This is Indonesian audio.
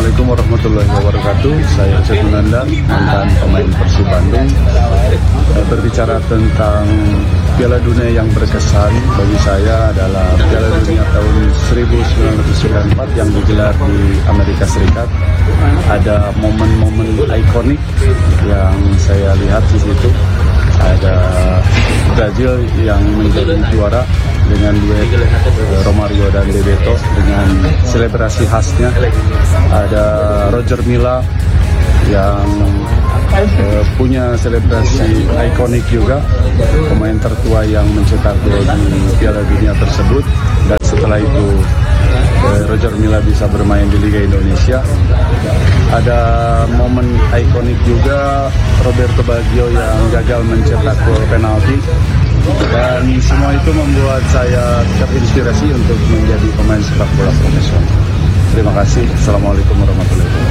Assalamualaikum warahmatullahi wabarakatuh. Saya Ustaz Munanda, mantan pemain Persib Bandung. Berbicara tentang Piala Dunia yang berkesan bagi saya adalah Piala Dunia tahun 1994 yang digelar di Amerika Serikat. Ada momen-momen ikonik yang saya lihat di situ. Ada Brazil yang menjadi juara dengan duet Romario dan Bebeto dengan selebrasi khasnya. Ada Roger Milla yang punya selebrasi ikonik juga, pemain tertua yang mencetak gol di Piala Dunia tersebut. Dan setelah itu Roger Milla bisa bermain di Liga Indonesia. Ada momen ikonik juga Roberto Baggio yang gagal mencetak gol penalti. Dan semua itu membuat saya terinspirasi untuk menjadi pemain sepak bola profesional. Terima kasih. Assalamualaikum warahmatullahi wabarakatuh.